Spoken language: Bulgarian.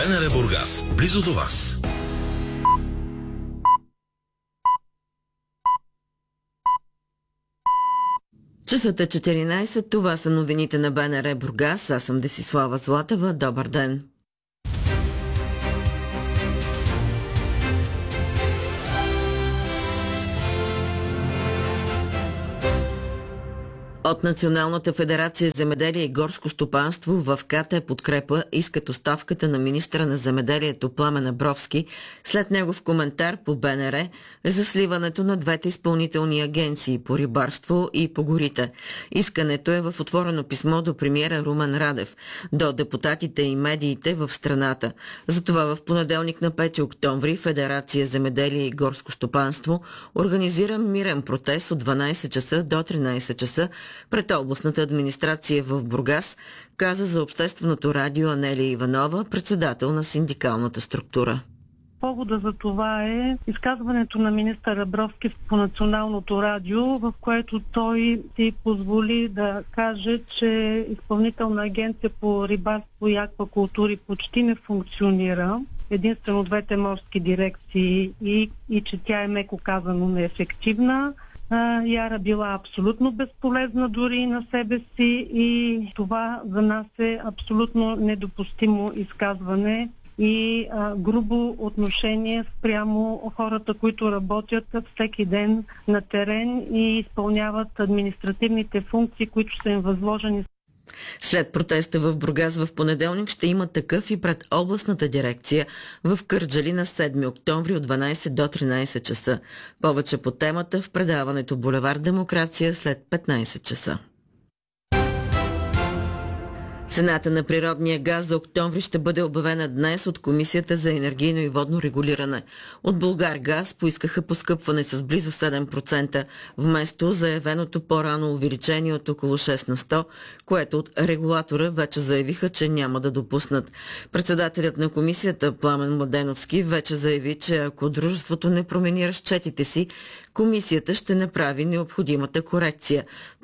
БНР Бургас, близо до вас. Часът е 14. Това са новините на БНР Бургас. Аз съм Десислава Златева. Добър ден. От Националната федерация земеделие и горско стопанство в КТ подкрепа искат оставката на министра на земеделието Пламен Абровски след негов коментар по БНР за сливането на двете изпълнителни агенции по рибарство и по горите. Искането е в отворено писмо до премиера Румен Радев, до депутатите и медиите в страната. Затова в понеделник на 5 октомври Федерация земеделие и горско стопанство организира мирен протест от 12 часа до 13 часа пред областната администрация в Бургас, каза за Общественото радио Анелия Иванова, председател на синдикалната структура. Повода за това е изказването на министър Абровски по Националното радио, в което той си позволи да каже, че изпълнителна агенция по рибарство и аквакултури почти не функционира. Единствено двете морски дирекции и че тя е меко казано неефективна. Яра била абсолютно безполезна дори на себе си и това за нас е абсолютно недопустимо изказване и грубо отношение спрямо хората, които работят всеки ден на терен и изпълняват административните функции, които са им възложени. След протеста в Бургас в понеделник ще има такъв и пред областната дирекция в Кърджали на 7 октомври от 12 до 13 часа. Повече по темата в предаването Булевард Демокрация след 15 часа. Цената на природния газ за октомври ще бъде обявена днес от Комисията за енергийно и водно регулиране. От Булгаргаз поискаха поскъпване с близо 7%, вместо заявеното по-рано увеличение от около 6 на 100, което от регулатора вече заявиха, че няма да допуснат. Председателят на комисията Пламен Младеновски вече заяви, че ако дружеството не промени разчетите си, комисията ще направи необходимата корекция.